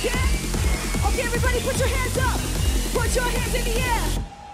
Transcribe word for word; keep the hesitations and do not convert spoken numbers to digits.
can? Okay, everybody put your hands up. Put your hands in the air.